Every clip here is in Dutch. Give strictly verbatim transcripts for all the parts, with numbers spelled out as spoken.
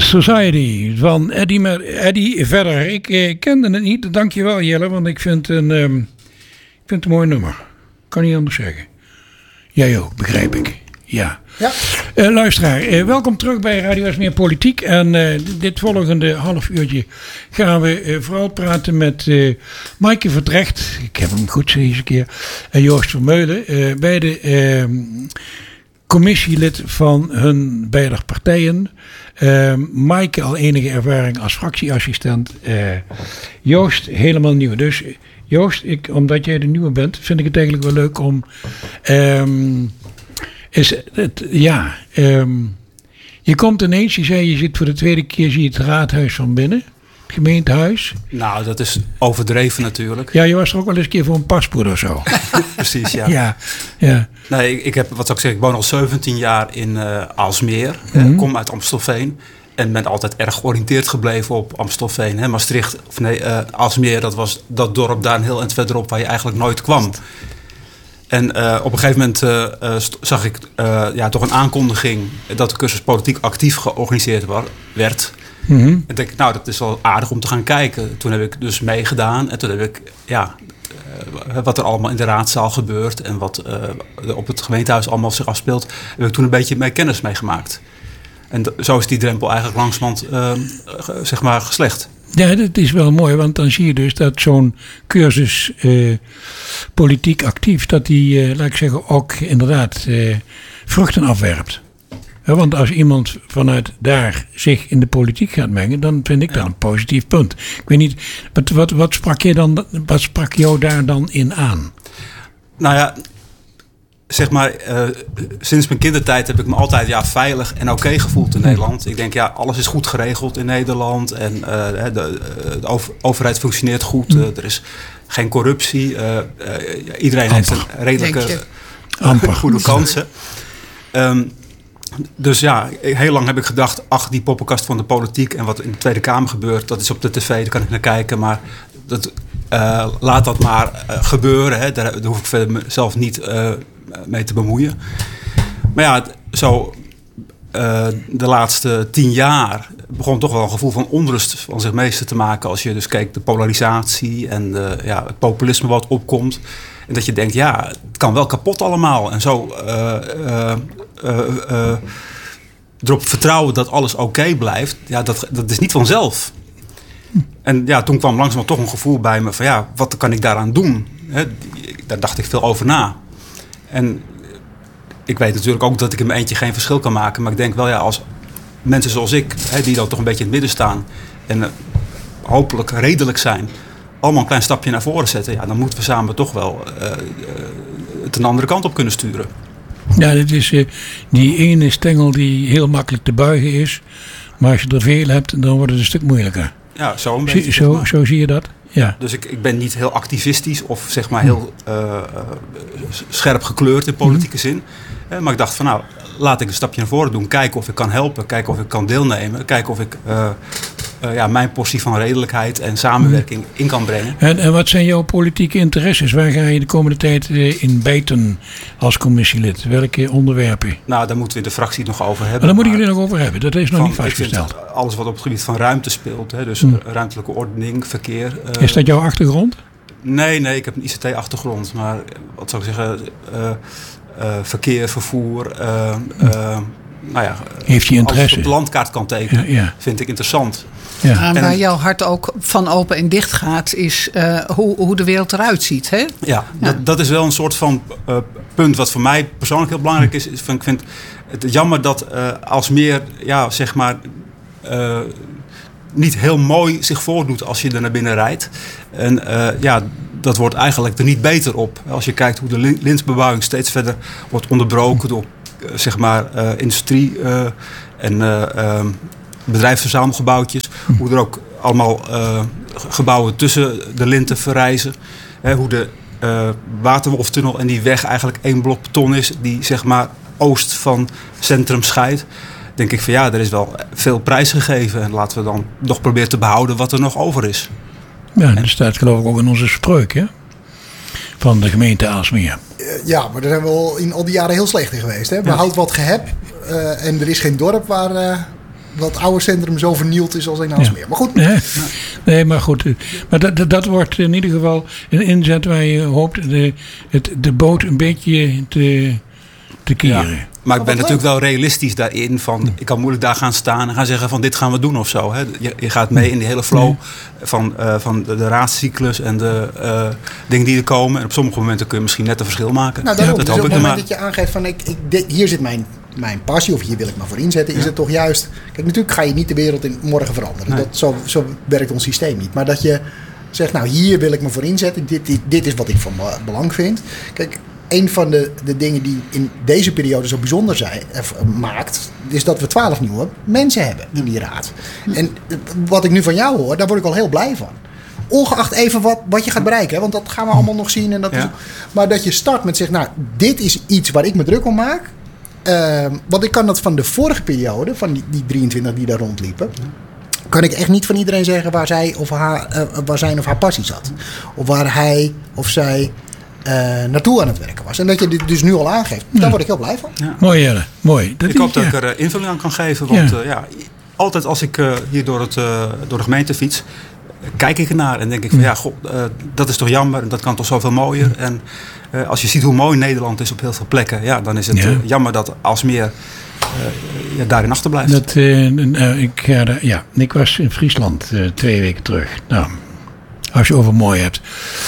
Society van Eddie, Mer- Eddie Vedder. Ik eh, kende het niet. Dankjewel Jelle, want ik vind, een, um, ik vind het een mooi nummer. Kan niet anders zeggen. Jij ook, begrijp ik. Ja. Ja. Uh, luisteraar, uh, welkom terug bij Radio Aalsmeer Politiek. En uh, dit volgende half uurtje gaan we uh, vooral praten met uh, Maaike Verdrecht. Ik heb hem goed eens een keer. En Joost Vermeulen. Uh, beide uh, commissielid van hun beide partijen. Uh, Maaike al enige ervaring als fractieassistent. Uh, Joost helemaal nieuw. Dus Joost, ik, omdat jij de nieuwe bent, vind ik het eigenlijk wel leuk om... Um, Is het, ja, um, je komt ineens, je zei je zit voor de tweede keer, zie je het raadhuis van binnen, het gemeentehuis. Nou, dat is overdreven natuurlijk. Ja, je was er ook wel eens een keer voor een paspoort of zo. Precies, ja. ja, ja. Nee, ik, ik heb, wat zou ik zeggen, ik woon al zeventien jaar in uh, Aalsmeer, Mm-hmm. uh, kom uit Amstelveen. En ben altijd erg georiënteerd gebleven op Amstelveen. Hè. Maastricht, of nee, uh, Aalsmeer, dat was dat dorp daar een heel eind verderop waar je eigenlijk nooit kwam. En uh, op een gegeven moment uh, uh, st- zag ik uh, ja, toch een aankondiging dat de cursus politiek actief georganiseerd wa- werd. Mm-hmm. En denk ik, nou, dat is wel aardig om te gaan kijken. Toen heb ik dus meegedaan en toen heb ik, ja, uh, wat er allemaal in de raadzaal gebeurt en wat uh, op het gemeentehuis allemaal zich afspeelt, heb ik toen een beetje mee kennis meegemaakt. En d- zo is die drempel eigenlijk langzamerhand uh, g- zeg maar geslecht. Ja, dat is wel mooi, want dan zie je dus dat zo'n cursus uh, politiek actief, dat die, uh, laat ik zeggen, ook inderdaad uh, vruchten afwerpt. Ja, want als iemand vanuit daar zich in de politiek gaat mengen, dan vind ik dat ja. een positief punt. Ik weet niet, wat, wat, wat, sprak je dan, wat sprak jou daar dan in aan? Nou ja, zeg maar, uh, sinds mijn kindertijd heb ik me altijd ja, veilig en oké gevoeld in Nederland. Ik denk, ja, alles is goed geregeld in Nederland. En uh, de, de over, overheid functioneert goed. Uh, er is geen corruptie. Uh, uh, iedereen Amper. heeft een redelijke uh, goede kansen. Um, dus ja, heel lang heb ik gedacht, ach, die poppenkast van de politiek en wat in de Tweede Kamer gebeurt, dat is op de tv, daar kan ik naar kijken. Maar dat, uh, laat dat maar uh, gebeuren. Hè. Daar, daar hoef ik verder mezelf niet uh, mee te bemoeien. Maar ja, zo uh, de laatste tien jaar begon toch wel een gevoel van onrust van zich meester te maken. Als je dus kijkt de polarisatie en de, ja, het populisme wat opkomt. En dat je denkt, ja, het kan wel kapot allemaal. En zo uh, uh, uh, uh, erop vertrouwen dat alles oké okay blijft, ja, dat, dat is niet vanzelf. En ja, toen kwam langzaam toch een gevoel bij me van, ja, wat kan ik daaraan doen? He, daar dacht ik veel over na. En ik weet natuurlijk ook dat ik in mijn eentje geen verschil kan maken. Maar ik denk wel, ja, als mensen zoals ik, he, die dan toch een beetje in het midden staan en uh, hopelijk redelijk zijn, allemaal een klein stapje naar voren zetten, ja, dan moeten we samen toch wel uh, uh, het een andere kant op kunnen sturen. Ja, dit is uh, die ene stengel die heel makkelijk te buigen is. Maar als je er veel hebt, dan wordt het een stuk moeilijker. Ja, zo een beetje. Zo, zo, zo zie je dat? Ja. Dus ik, ik ben niet heel activistisch of zeg maar heel uh, uh, scherp gekleurd in politieke mm. zin. Eh, maar ik dacht van nou, laat ik een stapje naar voren doen. Kijken of ik kan helpen. Kijken of ik kan deelnemen. Kijken of ik uh, uh, ja, mijn portie van redelijkheid en samenwerking mm. in kan brengen. En, en wat zijn jouw politieke interesses? Waar ga je de komende tijd uh, in bijten als commissielid? Welke onderwerpen? Nou, daar moeten we in de fractie nog over hebben. Maar daar moeten jullie nog over hebben. Dat is nog van, niet vastgesteld. Alles wat op het gebied van ruimte speelt. Hè, dus mm. ruimtelijke ordening, verkeer. Uh, is dat jouw achtergrond? Nee, nee, ik heb een I C T-achtergrond. Maar wat zou ik zeggen... Uh, Uh, verkeer, vervoer, uh, uh, nou ja, heeft je interesse? Als je op de landkaart kan tekenen, ja, ja. vind ik interessant. Ja. En waar jouw hart ook van open en dicht gaat, is uh, hoe, hoe de wereld eruit ziet. Hè? Ja, ja. Dat, dat is wel een soort van uh, punt wat voor mij persoonlijk heel belangrijk is. is van, ik vind het jammer dat uh, Aalsmeer, ja, zeg maar, uh, niet heel mooi zich voordoet als je er naar binnen rijdt. En uh, ja, dat wordt eigenlijk er niet beter op. Als je kijkt hoe de lintbebouwing steeds verder wordt onderbroken door uh, zeg maar uh, industrie uh, en uh, uh, bedrijfsverzamelgebouwtjes. Hm. Hoe er ook allemaal uh, gebouwen tussen de linten verrijzen. Hè, hoe de uh, Waterwolftunnel en die weg eigenlijk één blok beton is die zeg maar oost van centrum scheidt. Denk ik van ja, er is wel veel prijs gegeven. En laten we dan nog proberen te behouden wat er nog over is. Ja, dat staat geloof ik ook in onze spreuk, hè? Van de gemeente Aalsmeer. Ja, maar daar zijn we al in al die jaren heel slecht in geweest. Hè? Behoud wat ge hebt. Uh, en er is geen dorp waar, uh, dat oude centrum zo vernield is als in Aalsmeer. Ja. Maar goed. Nee, nee maar goed. Maar dat, dat, dat wordt in ieder geval een inzet waar je hoopt de, het, de boot een beetje te, te keren. Ja. Maar ik ben natuurlijk wel realistisch daarin. Van, ik kan moeilijk daar gaan staan en gaan zeggen van dit gaan we doen of zo. Hè. Je, je gaat mee in die hele flow van, uh, van de, de raadscyclus en de uh, dingen die er komen. En op sommige momenten kun je misschien net een verschil maken. Nou, daarom, ja, dat dus hoop op ik het moment maar. dat je aangeeft van ik, ik, dit, hier zit mijn, mijn passie of hier wil ik me voor inzetten. Ja. Is het toch juist... Kijk, natuurlijk ga je niet de wereld in morgen veranderen. Nee. Dat, zo, zo werkt ons systeem niet. Maar dat je zegt, nou hier wil ik me voor inzetten. Dit, dit, dit is wat ik van belang vind. Kijk... Een van de, de dingen die in deze periode zo bijzonder zijn, eh, maakt, is dat we twaalf nieuwe mensen hebben in die raad. En wat ik nu van jou hoor, daar word ik al heel blij van. Ongeacht even wat, wat je gaat bereiken, hè, want dat gaan we allemaal nog zien. En dat ja. is, maar dat je start met zeggen, nou, dit is iets waar ik me druk om maak. Uh, want ik kan dat van de vorige periode, van die, die drieëntwintig die daar rondliepen, kan ik echt niet van iedereen zeggen waar zij of haar, uh, waar zijn of haar passie zat. Of waar hij of zij... Uh, naartoe aan het werken was. En dat je dit dus nu al aangeeft. Ja. Daar word ik heel blij van. Ja. Mooi, Jelle. Mooi. Dat ik hoop dat ja. ik er uh, invulling aan kan geven. Want ja. Uh, ja, altijd als ik uh, hier door, het, uh, door de gemeente fiets... kijk ik ernaar en denk ik van... ja, god, uh, dat is toch jammer. En dat kan toch zoveel mooier. En uh, als je ziet hoe mooi Nederland is op heel veel plekken... ja, dan is het ja. uh, jammer dat Aalsmeer uh, ja, daarin achterblijft. Dat, uh, uh, ik, uh, ja, ik was in Friesland uh, twee weken terug. Nou... Als je over mooi hebt.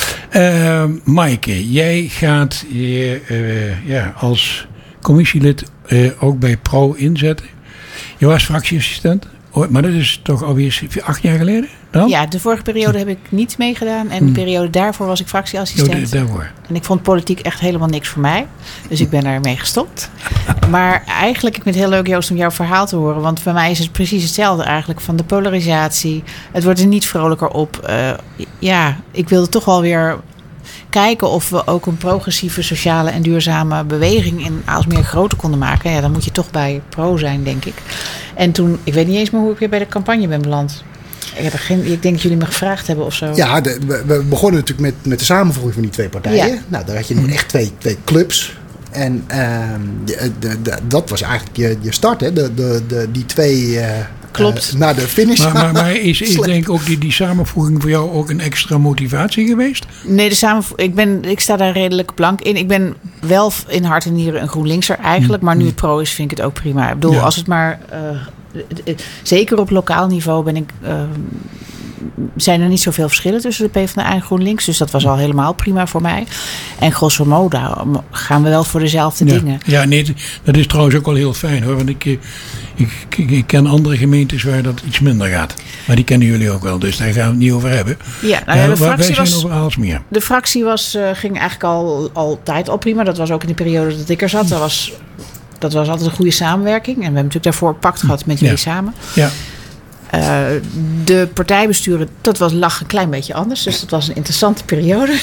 Uh, Maaike, jij gaat je uh, ja, als commissielid uh, ook bij Pro inzetten. Je was fractieassistent. Maar dat is toch alweer acht jaar geleden? Dan? Ja, de vorige periode heb ik niet meegedaan. En de periode daarvoor was ik fractieassistent. Oh, daarvoor. En ik vond politiek echt helemaal niks voor mij. Dus ik ben daarmee gestopt. Maar eigenlijk, ik vind het heel leuk, Joost, om jouw verhaal te horen. Want bij mij is het precies hetzelfde eigenlijk. Van de polarisatie. Het wordt er niet vrolijker op. Uh, ja, ik wilde toch wel weer kijken of we ook een progressieve, sociale en duurzame beweging in Aalsmeer groter konden maken. Ja, dan moet je toch bij Pro zijn, denk ik. En toen, ik weet niet eens meer hoe ik weer bij de campagne ben beland. Ik, heb er geen, ik denk dat jullie me gevraagd hebben of zo. Ja, de, we, we begonnen natuurlijk met, met de samenvoeging van die twee partijen. Ja. Nou, daar had je nu echt twee, twee clubs. En uh, de, de, de, dat was eigenlijk je, je start, hè? De, de, de, die twee... Uh, Klopt. Uh, naar de finish. Maar, maar, maar is, is denk ik ook die, die samenvoeging voor jou ook een extra motivatie geweest? Nee, de samenvoeging, ik, ben, ik sta daar redelijk blank in. Ik ben wel in hart en nieren een GroenLinkser eigenlijk. Maar nu het Pro is, vind ik het ook prima. Ik bedoel, ja. als het maar... Uh, zeker op lokaal niveau ben ik... Uh, zijn er niet zoveel verschillen tussen de PvdA en GroenLinks. Dus dat was al helemaal prima voor mij. En grosso modo gaan we wel voor dezelfde ja. dingen. Ja, nee, dat is trouwens ook wel heel fijn hoor. Want ik, ik, ik, ik ken andere gemeentes waar dat iets minder gaat. Maar die kennen jullie ook wel. Dus daar gaan we het niet over hebben. Ja, nou ja, de uh, fractie wij zijn was, over Aalsmeer. De fractie was, uh, ging eigenlijk al altijd al prima. Dat was ook in de periode dat ik er zat. Dat was, dat was altijd een goede samenwerking. En we hebben natuurlijk daarvoor pact gehad met jullie ja. samen. Ja. Uh, de partijbesturen, dat was, lag een klein beetje anders. Dus dat was een interessante periode.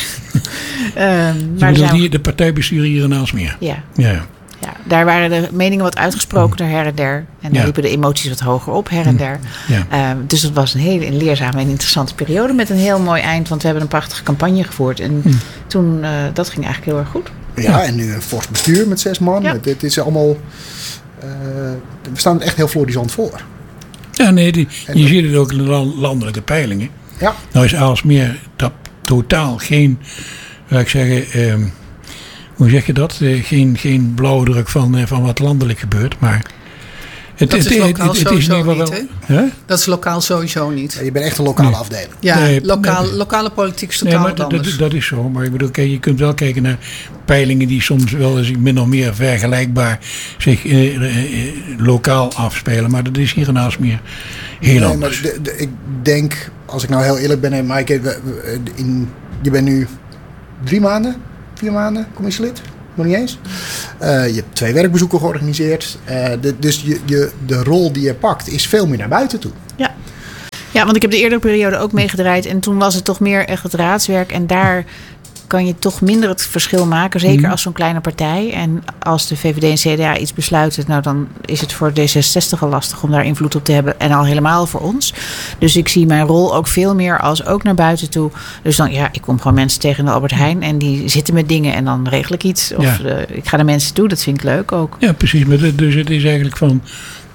uh, maar zijn we... de partijbesturen hier in Aalsmeer? Ja. ja. ja. Daar waren de meningen wat uitgesproken her en der. En daar ja. liepen de emoties wat hoger op her en der. Ja. Uh, dus dat was een hele leerzame en interessante periode. Met een heel mooi eind. Want we hebben een prachtige campagne gevoerd. En hm. toen, uh, dat ging eigenlijk heel erg goed. Ja, ja. En nu een fors bestuur met zes man. Ja. Het, het is allemaal... Uh, we staan er echt heel florissant voor. Ja, nee, die, je ziet het ook in de landelijke peilingen. Ja. Nou is Aalsmeer dat totaal geen, laat ik zeggen, eh, hoe zeg je dat? Eh, geen, geen blauwdruk van, eh, van wat landelijk gebeurt, maar... Het, dat het, is lokaal het, het, het sowieso is niet, hè? Huh? Dat is lokaal sowieso niet. Ja, je bent echt een lokale nee. afdeling. Ja, nee, lokaal, nee. lokale politiek is totaal nee, maar anders. Dat, dat is zo, maar ik bedoel, kijk, je kunt wel kijken naar peilingen die soms wel eens min of meer vergelijkbaar zich eh, eh, lokaal afspelen. Maar dat is hier in Aalsmeer heel nee, anders. Maar de, de, ik denk, als ik nou heel eerlijk ben, Maaike, in, je bent nu drie maanden, vier maanden commissielid? Nog niet eens. Uh, je hebt twee werkbezoeken georganiseerd. Uh, de, dus je, je, de rol die je pakt is veel meer naar buiten toe. Ja. Ja, want ik heb de eerdere periode ook meegedraaid. En toen was het toch meer echt het raadswerk. En daar kan je toch minder het verschil maken. Zeker mm. als zo'n kleine partij. En als de V V D en C D A iets besluiten... nou dan is het voor D zesenzestig al lastig om daar invloed op te hebben. En al helemaal voor ons. Dus ik zie mijn rol ook veel meer als ook naar buiten toe. Dus dan, ja, ik kom gewoon mensen tegen de Albert Heijn... en die zitten met dingen en dan regel ik iets. Of ja. de, ik ga naar mensen toe, dat vind ik leuk ook. Ja, precies. Maar dus het is eigenlijk van...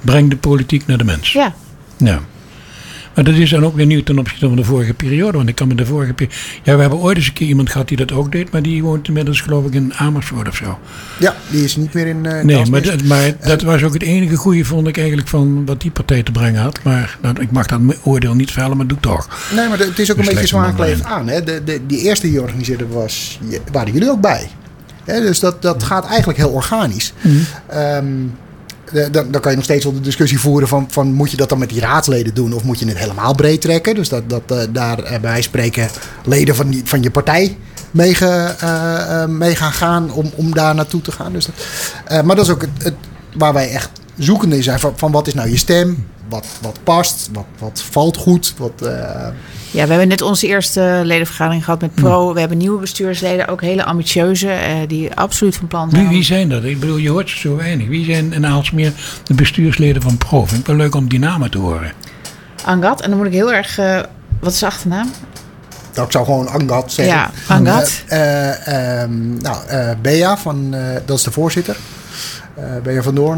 breng de politiek naar de mens. Ja. Ja. Maar dat is dan ook weer nieuw ten opzichte van de vorige periode. Want ik kan me de vorige periode... Ja, we hebben ooit eens een keer iemand gehad die dat ook deed. Maar die woont inmiddels geloof ik in Amersfoort of zo. Ja, die is niet meer in uh, Nee, maar, dat, maar dat was ook het enige goede, vond ik eigenlijk, van wat die partij te brengen had. Maar nou, ik mag dat oordeel niet vellen, maar doe het toch. Nee, maar het is ook Dus een beetje zo lijkt me aankleef wel aan. Hè? De, de, die eerste die je organiseerde was, waren jullie ook bij. Hè? Dus dat, dat gaat eigenlijk heel organisch. Mm-hmm. Um, de, dan, dan kan je nog steeds wel de discussie voeren van, van moet je dat dan met die raadsleden doen of moet je het helemaal breed trekken. Dus dat, dat uh, daar uh, bij wijze van spreken leden van, die, van je partij mee, ge, uh, uh, mee gaan gaan om, om daar naartoe te gaan. Dus dat, uh, maar dat is ook het, het, waar wij echt zoekende in zijn van, van wat is nou je stem, wat, wat past, wat, wat valt goed. Wat, uh... Ja, we hebben net onze eerste ledenvergadering gehad met Pro. We hebben nieuwe bestuursleden, ook hele ambitieuze, uh, die absoluut van plan zijn. Wie, wie zijn dat? Ik bedoel, je hoort ze zo weinig. Wie zijn in Aalsmeer de bestuursleden van Pro? Vind ik wel leuk om die namen te horen. Angat, en dan moet ik heel erg... Uh, wat is de achternaam? Nou, ik zou gewoon Angat zeggen. Ja, Angat. Uh, uh, um, nou, uh, Bea, van, uh, dat is de voorzitter. Uh, Bea van Doorn.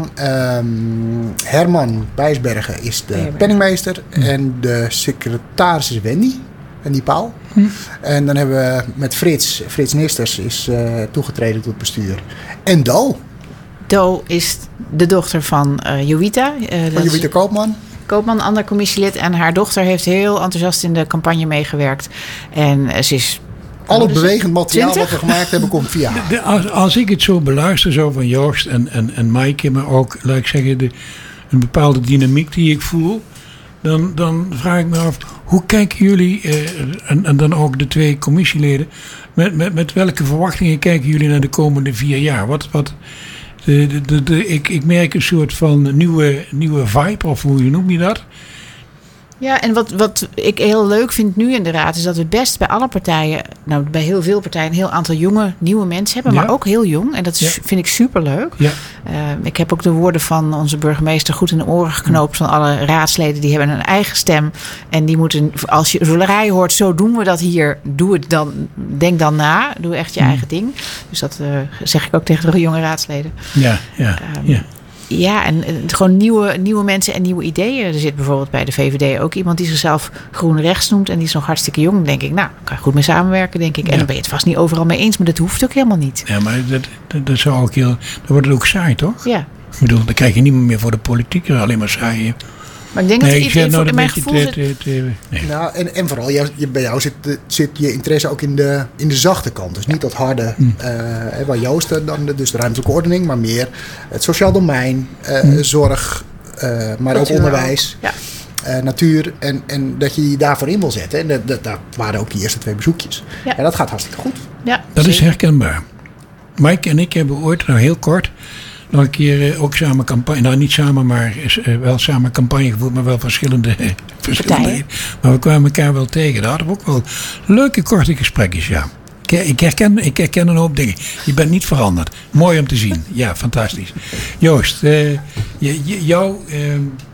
Um, Herman Bijsbergen is de Bijsbergen. penningmeester. Hm. En de secretaris is Wendy. Wendy Paul. Hm. En dan hebben we met Frits. Frits Nisters is uh, toegetreden tot bestuur. En Do. Do is de dochter van uh, Jowita. Uh, van Jowita Koopman. Koopman, ander commissielid. En haar dochter heeft heel enthousiast in de campagne meegewerkt. En uh, ze is... Al het bewegend materiaal twintig? wat we gemaakt hebben komt via haar. De, als, als ik het zo beluister, zo van Joost en, en, en Maaike, maar ook, laat ik zeggen, de, een bepaalde dynamiek die ik voel, dan, dan vraag ik me af, hoe kijken jullie, eh, en, en dan ook de twee commissieleden, met, met, met welke verwachtingen kijken jullie naar de komende vier jaar? Wat, wat, de, de, de, de, ik, ik merk een soort van nieuwe, nieuwe vibe, of hoe noem je dat? Ja, en wat, wat ik heel leuk vind nu in de raad is dat we best bij alle partijen, nou bij heel veel partijen, een heel aantal jonge, nieuwe mensen hebben, Ja. maar ook heel jong. En dat is, Ja. vind ik superleuk. Ja. Uh, ik heb ook de woorden van onze burgemeester goed in de oren geknoopt van alle raadsleden. Die hebben een eigen stem. En die moeten, als je zodra je hoort, zo doen we dat hier, doe het dan, denk dan na. Doe echt je Mm. eigen ding. Dus dat uh, zeg ik ook tegen de jonge raadsleden. Ja, ja, Um, ja. Ja, en uh, gewoon nieuwe, nieuwe mensen en nieuwe ideeën. Er zit bijvoorbeeld bij de V V D ook iemand die zichzelf groen rechts noemt. En die is nog hartstikke jong. Dan denk ik, nou, kan je goed mee samenwerken, denk ik. En Ja. dan ben je het vast niet overal mee eens. Maar dat hoeft ook helemaal niet. Ja, maar dat, dat, dat zou ook heel, dan wordt het ook saai, toch? Ja. Ik bedoel, dan krijg je niemand meer voor de politiek, alleen maar saai. Maar ik denk Nee, dat ik er zeg in, nou in een mijn beetje gevoel te, zit... te, te, nee. Nou, en, en vooral, jou, je, bij jou zit, de- zit je interesse ook in de, in de zachte kant. Dus niet dat harde, Hm. eh, waar Joost dan, de, dus de ruimtelijke ordening, maar meer het sociaal domein, eh, Hm. zorg, eh, maar ook Cultuur onderwijs, Ja. eh, natuur. En, en dat je je daarvoor in wil zetten. En dat, dat, dat waren ook die eerste twee bezoekjes. Ja. En dat gaat hartstikke goed. Ja, Dat is zeker. herkenbaar. Mike en ik hebben ooit, nou heel kort, nog een keer eh, ook samen campagne, nou niet samen, maar eh, wel samen campagne gevoerd, maar wel verschillende, eh, verschillende Partijen. Maar we kwamen elkaar wel tegen. Daar hadden we ook wel leuke korte gesprekjes, ja. Ik, ik, herken, ik herken een hoop dingen. Je bent niet veranderd. Mooi om te zien. Ja, fantastisch. Joost, eh, je, je, jou, eh,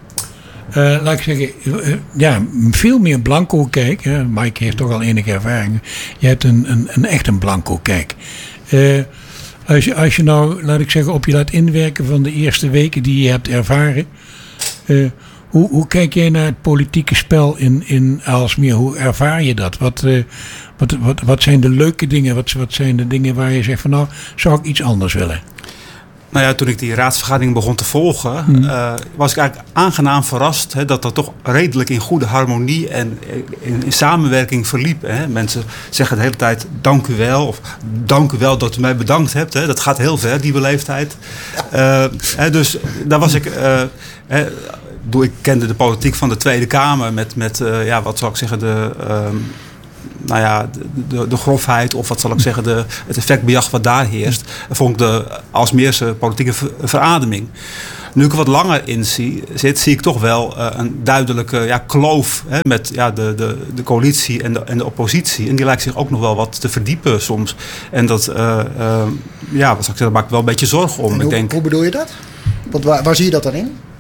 eh, laat ik zeggen, eh, ja, veel meer blanco kijk. Hè. Mike heeft toch al enige ervaring. Je hebt een, een, een echt een blanco kijk. Eh, als, je, als je nou, laat ik zeggen, op je laat inwerken van de eerste weken die je hebt ervaren. eh, hoe, hoe kijk jij naar het politieke spel in, in Aalsmeer? Hoe ervaar je dat? Wat, eh, wat, wat, wat zijn de leuke dingen? Wat, wat zijn de dingen waar je zegt van nou, zou ik iets anders willen? Nou ja, toen ik die raadsvergadering begon te volgen, Hmm. uh, was ik eigenlijk aangenaam verrast hè, dat dat toch redelijk in goede harmonie en in, in samenwerking verliep. Hè. Mensen zeggen de hele tijd dank u wel of dank u wel dat u mij bedankt hebt. Hè. Dat gaat heel ver, die beleefdheid. Uh, hè, dus daar was ik... Uh, hè, ik kende de politiek van de Tweede Kamer met, met uh, ja, wat zal ik zeggen, de... Um, nou ja, de, de, de grofheid of wat zal ik zeggen, de, het effectbejag wat daar heerst, vond ik de Aalsmeerse politieke ver, verademing. Nu ik er wat langer in zie, zit, zie ik toch wel uh, een duidelijke ja, kloof hè, met ja, de, de, de coalitie en de, en de oppositie. En die lijkt zich ook nog wel wat te verdiepen soms. En dat, uh, uh, ja, wat zal ik zeggen, daar maak ik wel een beetje zorgen om. En ik hoe, denk, hoe bedoel je dat? Want waar, waar zie je dat dan in?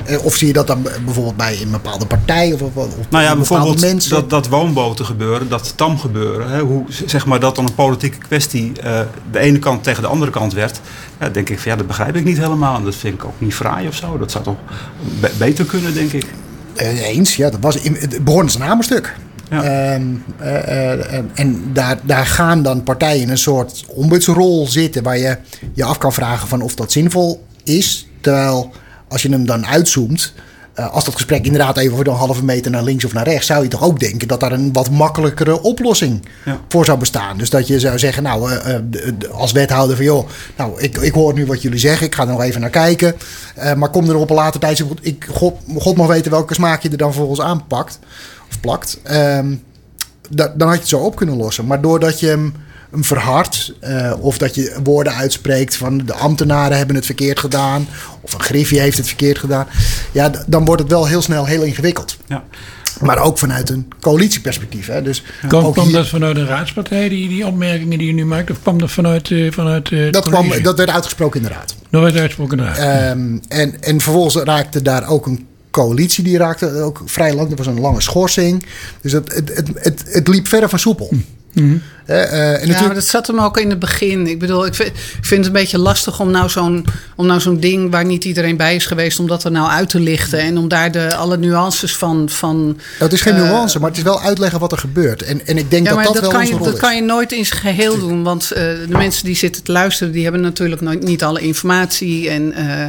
Uh, of zie je dat dan bijvoorbeeld bij een bepaalde partij of, of, of nou ja, bepaalde mensen? Dat, dat woonboten gebeuren, dat tam gebeuren. Hè, hoe zeg maar dat dan een politieke kwestie uh, de ene kant tegen de andere kant werd. Ja, denk ik van ja, dat begrijp ik niet helemaal. En dat vind ik ook niet fraai of zo. Dat zou toch be- beter kunnen, denk ik. Uh, eens, ja. Dat was in, het begon als een hamerstuk. Ja. Um, uh, uh, en daar, daar gaan dan partijen in een soort ombudsrol zitten waar je je af kan vragen van of dat zinvol is. Terwijl als je hem dan uitzoomt, uh, als dat gesprek inderdaad even voor een halve meter naar links of naar rechts, zou je toch ook denken dat daar een wat makkelijkere oplossing ja. voor zou bestaan. Dus dat je zou zeggen, nou, uh, uh, als wethouder van joh, nou, ik, ik hoor nu wat jullie zeggen, ik ga er nog even naar kijken. Uh, maar kom er op een later tijdstip, ik God, God mag weten welke smaak je er dan volgens aanpakt. Plakt, um, da, dan had je het zo op kunnen lossen. Maar doordat je hem, hem verhardt, uh, of dat je woorden uitspreekt van de ambtenaren hebben het verkeerd gedaan, of een griffie heeft het verkeerd gedaan, ja, d- dan wordt het wel heel snel heel ingewikkeld. Ja. Maar ook vanuit een coalitieperspectief. Hè. Dus kwam ook kwam hier, dat vanuit een raadspartij, die, die opmerkingen die je nu maakt? Of kwam dat vanuit, uh, vanuit uh, dat, kwam, dat werd uitgesproken in de raad. Dat werd uitgesproken in de raad. Um, en, en vervolgens raakte daar ook een coalitie, die raakte ook vrij lang. Er was een lange schorsing. Dus het, het, het, het, het liep verder van soepel. Mm-hmm. Uh, uh, en ja, natuurlijk... maar dat zat hem ook in het begin. Ik bedoel, ik vind, ik vind het een beetje lastig om nou, zo'n, om nou zo'n ding waar niet iedereen bij is geweest, om dat er nou uit te lichten en om daar de, alle nuances van... van nou, het is geen uh, nuance, maar het is wel uitleggen wat er gebeurt. En, en ik denk ja, dat dat, dat wel kan onze je, rol dat is. Dat kan je nooit in zijn geheel doen, want uh, de mensen die zitten te luisteren, die hebben natuurlijk nooit, niet alle informatie. En, uh,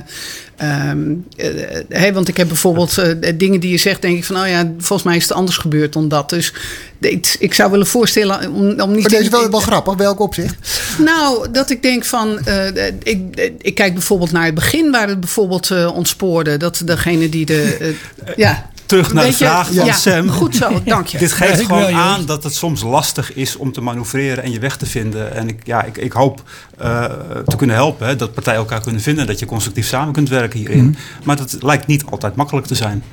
um, uh, hey, want ik heb bijvoorbeeld uh, dingen die je zegt, denk ik van, oh ja, volgens mij is het anders gebeurd dan dat. Dus ik, ik zou willen voorstellen om, om niet... Maar deze is wel, wel grappig, welk opzicht? Nou, dat ik denk van... Uh, ik, ik kijk bijvoorbeeld naar het begin waar het bijvoorbeeld uh, ontspoorde. Dat degene die de... Uh, ja, Terug naar de vraag je, van ja, Sam. Goed zo, dank je. Dit geeft ja, gewoon wel, aan dat het soms lastig is om te manoeuvreren en je weg te vinden. En ik, ja, ik, ik hoop uh, te kunnen helpen, hè, dat partijen elkaar kunnen vinden. Dat je constructief samen kunt werken hierin. Mm. Maar dat lijkt niet altijd makkelijk te zijn.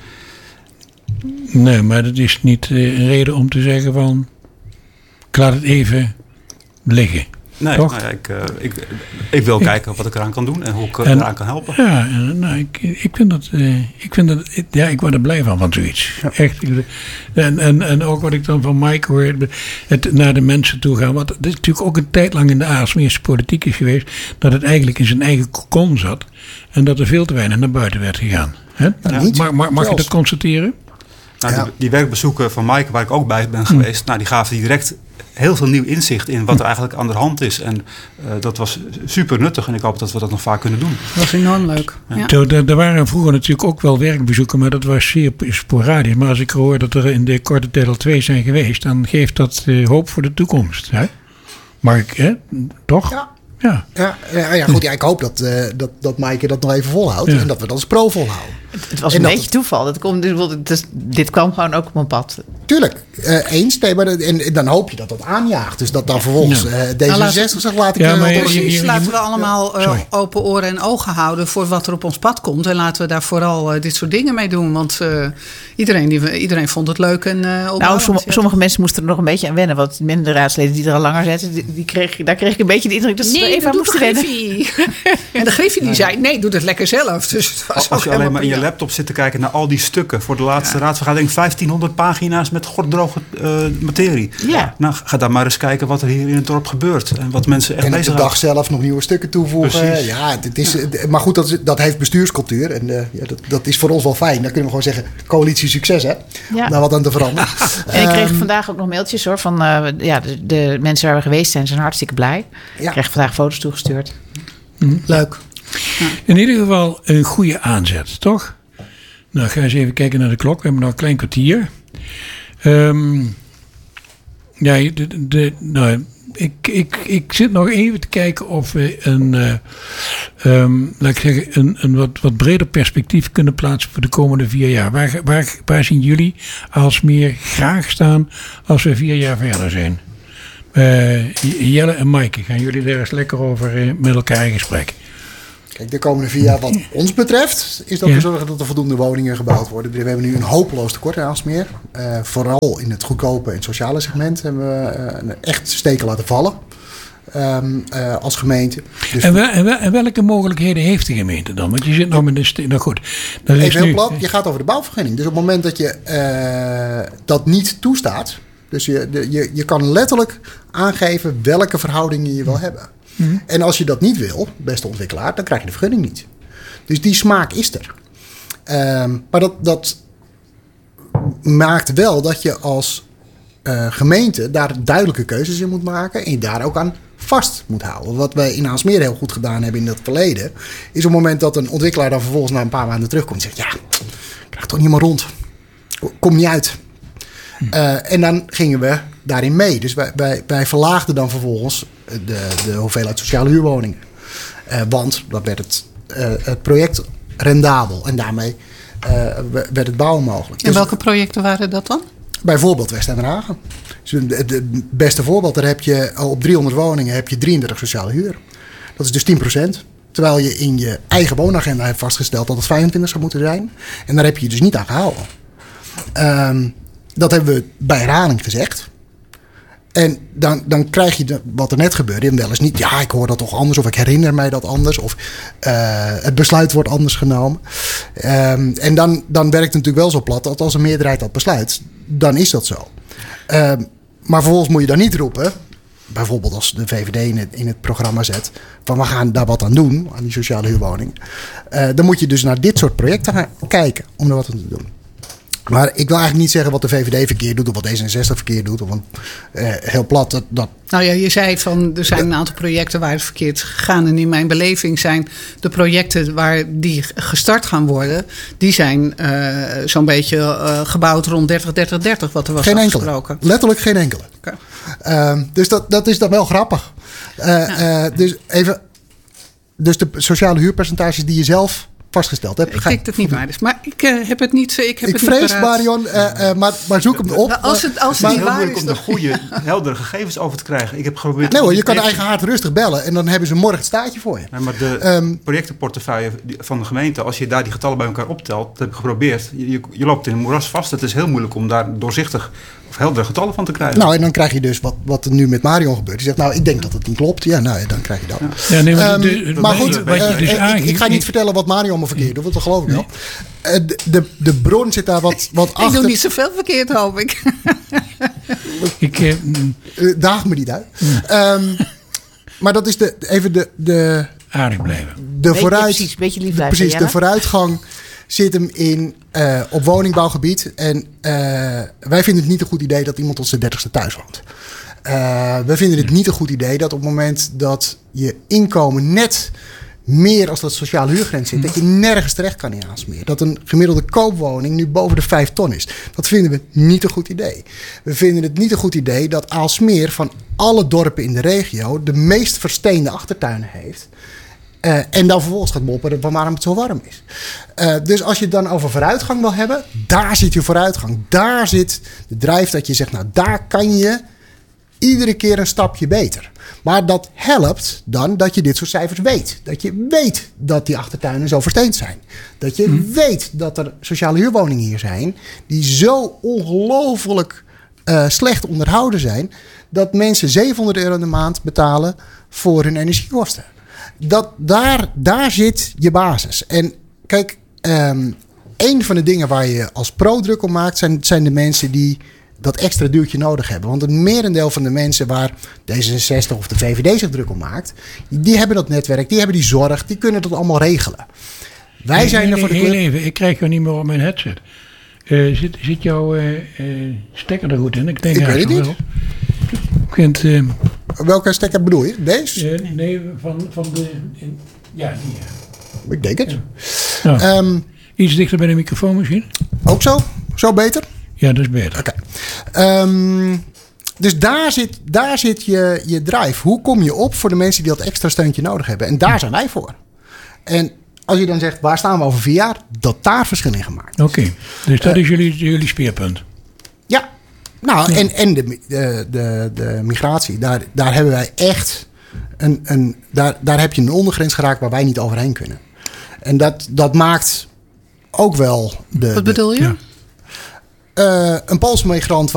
Nee, maar dat is niet uh, een reden om te zeggen van... ik laat het even liggen. Nee, nou ja, ik, uh, ik, ik wil ik, kijken wat ik eraan kan doen en hoe ik en, eraan kan helpen. Ja, nou, ik, ik vind dat, uh, ik vind dat, ja, ik word er blij van, van zoiets. Ja. Echt. En, en, en ook wat ik dan van Mike hoor, het naar de mensen toe gaan. Want het is natuurlijk ook een tijd lang in de Aalsmeerse politiek is geweest, dat het eigenlijk in zijn eigen kokon zat. En dat er veel te weinig naar buiten werd gegaan. Hè? Ja, niet, mag mag, mag je dat constateren? Nou, ja. die, die werkbezoeken van Mike, waar ik ook bij ben geweest, hm. nou, die gaven direct heel veel nieuw inzicht in wat er eigenlijk aan de hand is. En uh, dat was super nuttig en ik hoop dat we dat nog vaak kunnen doen. Dat was enorm leuk. Ja. Ja. Zo, er, er waren vroeger natuurlijk ook wel werkbezoeken, maar dat was zeer sporadisch. Maar als ik hoor dat er in de korte tijd al twee zijn geweest, dan geeft dat uh, hoop voor de toekomst. Hè? Maar ik, hè? Toch? Ja. Ja. Ja, ja, ja, goed, ja, ik hoop dat, uh, dat, dat Maaike dat nog even volhoudt. Ja. En dat we dat als pro volhouden. Het, het was en een beetje het, toeval. Dat komt, dit, dit, dit kwam gewoon ook op mijn pad. Tuurlijk, uh, eens. Nee, maar en, en dan hoop je dat dat aanjaagt. Dus dat dan ja. vervolgens uh, D zesenzestig zegt, laat ik... Ja, maar je, je, je, laten we allemaal uh, open oren en ogen houden voor wat er op ons pad komt. En laten we daar vooral uh, dit soort dingen mee doen. Want uh, iedereen, die, iedereen vond het leuk. En, uh, nou, sommige, sommige mensen moesten er nog een beetje aan wennen. Want minder raadsleden die er al langer zitten, die, die kreeg, daar kreeg ik een beetje de indruk dat ze nee, er even aan moesten wennen. En de Griffie die zei, nee, doe het lekker zelf. Dus het was als je alleen maar in je laptop zit te kijken naar al die stukken voor de laatste ja. raadsvergadering, vijftienhonderd pagina's met gorddroge uh, materie. Ja. Nou, ga daar maar eens kijken wat er hier in het dorp gebeurt en wat mensen echt bezig En op de dag zelf nog nieuwe stukken toevoegen. Precies. Ja, het is, ja. Maar goed, dat, dat heeft bestuurscultuur en uh, ja, dat, dat is voor ons wel fijn. Dan kunnen we gewoon zeggen, coalitie succes, hè? Ja. Om daar wat aan te veranderen. En ik kreeg um, vandaag ook nog mailtjes hoor van uh, ja, de, de mensen waar we geweest zijn, zijn hartstikke blij. Ja. Ik kreeg vandaag foto's toegestuurd. Mm. Leuk. Ja. In ieder geval een goede aanzet, toch? Nou, ga eens even kijken naar de klok. We hebben nog een klein kwartier. Um, ja, de, de, nou, ik, ik, ik zit nog even te kijken of we een, uh, um, laat ik zeggen, een, een wat, wat breder perspectief kunnen plaatsen voor de komende vier jaar. Waar, waar, waar zien jullie als meer graag staan als we vier jaar verder zijn? Uh, Jelle en Maaike, gaan jullie daar eens lekker over uh, met elkaar in gesprek? Kijk, de komende vier jaar wat ons betreft is dat ja. we zorgen dat er voldoende woningen gebouwd worden. We hebben nu een hopeloos tekort in Aalsmeer. Uh, vooral in het goedkope en sociale segment hebben we uh, echt steken laten vallen. Um, uh, als gemeente. Dus en, wel, en, wel, en welke mogelijkheden heeft de gemeente dan? Want je zit nog met de st- nou goed. Dat is even heel nu, plat, je gaat over de bouwvergunning. Dus op het moment dat je uh, dat niet toestaat. Dus je, de, je, je kan letterlijk aangeven welke verhoudingen je wil hebben. Mm-hmm. En als je dat niet wil, beste ontwikkelaar, dan krijg je de vergunning niet. Dus die smaak is er. Um, maar dat, dat maakt wel dat je als uh, gemeente daar duidelijke keuzes in moet maken. En je daar ook aan vast moet houden. Wat wij in Aalsmeer heel goed gedaan hebben in het verleden. Is op het moment dat een ontwikkelaar dan vervolgens na een paar maanden terugkomt. En zegt, ja, ik krijg toch niet meer rond. Kom niet uit. Uh, en dan gingen we daarin mee. Dus wij, wij, wij verlaagden dan vervolgens de, de hoeveelheid sociale huurwoningen. Uh, want dan werd het, uh, het project rendabel. En daarmee uh, werd het bouwen mogelijk. En dus, welke projecten waren dat dan? Bijvoorbeeld West en Den Haag. Dus het beste voorbeeld, daar heb je op driehonderd woningen heb je drieëndertig sociale huur. Dat is dus tien procent. Terwijl je in je eigen woonagenda hebt vastgesteld dat het vijfentwintig zou moeten zijn. En daar heb je je dus niet aan gehouden. Um, dat hebben we bij herhaling gezegd. En dan, dan krijg je de, wat er net gebeurde. En wel eens niet, ja, ik hoor dat toch anders. Of ik herinner mij dat anders. Of uh, het besluit wordt anders genomen. Um, en dan, dan werkt het natuurlijk wel zo plat. Dat als een meerderheid dat besluit, dan is dat zo. Um, maar vervolgens moet je dan niet roepen. Bijvoorbeeld als de V V D in het, in het programma zet. Van we gaan daar wat aan doen. Aan die sociale huurwoning. Uh, dan moet je dus naar dit soort projecten gaan kijken. Om er wat aan te doen. Maar ik wil eigenlijk niet zeggen wat de V V D verkeerd doet of wat D zesenzestig verkeerd doet. Of een, uh, heel plat. Dat, dat... Nou ja, je zei van er zijn een aantal projecten waar het verkeerd is gegaan. En in mijn beleving zijn de projecten waar die gestart gaan worden. Die zijn uh, zo'n beetje uh, gebouwd rond dertig dertig dertig wat er was geen afgesproken. Enkele. Letterlijk geen enkele. Okay. Uh, dus dat, dat is dan wel grappig. Uh, ja. uh, dus, even, dus de sociale huurpercentages die je zelf vastgesteld hebt. Ik denk dat het niet waar is. Maar ik uh, heb het niet. Ik, heb ik het vrees, niet Marion, uh, uh, maar, maar zoek hem op. Maar als het, als het maar niet heel waar moeilijk is, om de goede, heldere gegevens over te krijgen. Ik heb geprobeerd. Nee hoor, je kan eigen hart rustig bellen en dan hebben ze morgen het staartje voor je. Nee, maar de um, projectenportefeuille van de gemeente, als je daar die getallen bij elkaar optelt, dat heb ik geprobeerd. Je, je, je loopt in een moeras vast. Het is heel moeilijk om daar doorzichtig of heldere getallen van te krijgen. Nou, en dan krijg je dus wat, wat er nu met Marion gebeurt. Die zegt, nou, ik denk dat het niet klopt. Ja, nou, dan krijg je dat. Ja. Ja, nee, maar, um, de, de, maar goed, wat je dus uh, ik, ik ga niet ik, vertellen wat Marion me verkeerd doet, want dat geloof ik wel. Nee. Uh, de, de, de bron zit daar wat, wat ik achter. Ik doe niet zoveel verkeerd, hoop ik. ik uh, uh, daag me niet uit. Mm. Um, maar dat is de, even de... de aardig blijven. De beetje, vooruit, precies, beetje lief blijven. Precies, Jelle. de vooruitgang zit hem in uh, op woningbouwgebied. En uh, wij vinden het niet een goed idee dat iemand tot zijn dertigste thuis woont. Uh, wij vinden het niet een goed idee dat op het moment dat je inkomen net meer als dat sociale huurgrens zit, dat je nergens terecht kan in Aalsmeer. Dat een gemiddelde koopwoning nu boven de vijf ton is. Dat vinden we niet een goed idee. We vinden het niet een goed idee dat Aalsmeer van alle dorpen in de regio de meest versteende achtertuinen heeft. Uh, en dan vervolgens gaat mopperen van waarom het zo warm is. Uh, dus als je het dan over vooruitgang wil hebben, daar zit je vooruitgang. Daar zit de drijf dat je zegt, nou daar kan je iedere keer een stapje beter. Maar dat helpt dan dat je dit soort cijfers weet. Dat je weet dat die achtertuinen zo versteend zijn. Dat je mm. weet dat er sociale huurwoningen hier zijn die zo ongelooflijk uh, slecht onderhouden zijn, dat mensen zevenhonderd euro in de maand betalen voor hun energiekosten. Dat, daar, daar zit je basis. En kijk, um, een van de dingen waar je als pro druk om maakt, zijn, zijn de mensen die dat extra duurtje nodig hebben. Want het merendeel van de mensen waar D zesenzestig of de V V D zich druk om maakt, die hebben dat netwerk, die hebben die zorg, die kunnen dat allemaal regelen. Wij nee, zijn nee, er voor de heel club. even, ik krijg jou niet meer op mijn headset. Uh, zit, zit jouw uh, uh, stekker er goed in? Ik denk ik weet het niet. Begint, uh, Welke stekker bedoel je? Deze? Uh, nee, van, van de... In, ja, die. Ja. Ik denk het. Ja. Nou, um, iets dichter bij de microfoon misschien? Ook zo? Zo beter? Ja, dat is beter. Oké. Okay. Um, dus daar zit, daar zit je, je drive. Hoe kom je op voor de mensen die dat extra steuntje nodig hebben? En daar zijn wij voor. En als je dan zegt, waar staan we over vier jaar? Dat daar verschil in gemaakt is. Oké, okay. Dus dat uh, is jullie, jullie speerpunt. Ja. Nou, ja. en, en de, de, de, de migratie. Daar, daar hebben wij echt een... een daar, daar heb je een ondergrens geraakt waar wij niet overheen kunnen. En dat, dat maakt ook wel de... Wat bedoel je? De, uh, een Poolse migrant